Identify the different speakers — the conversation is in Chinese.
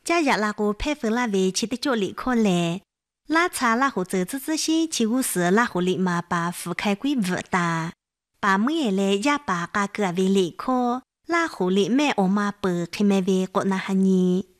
Speaker 1: 家日拉古佩服拉维去的做理科嘞，拉查拉胡走这些几乎是拉胡里嘛把覆盖归不大，把每嘞也把个个为理科，拉胡里面我妈不开没为过那哈尼。